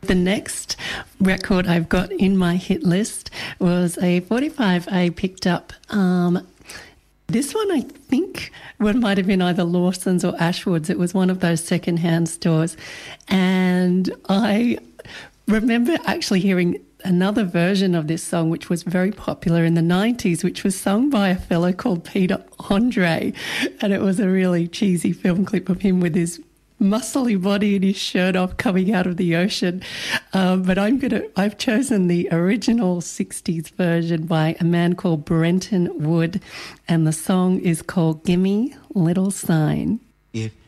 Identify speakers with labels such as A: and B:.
A: The next record I've got in my hit list was a 45 I picked up. This one, I think, might have been either Lawson's or Ashwood's. It was one of those secondhand stores. And I remember actually hearing another version of this song, which was very popular in the 90s, which was sung by a fellow called Peter Andre. And it was a really cheesy film clip of him with his muscly body and his shirt off coming out of the ocean. But I've chosen the original 60s version by a man called Brenton Wood, and the song is called Gimme Little Sign.
B: If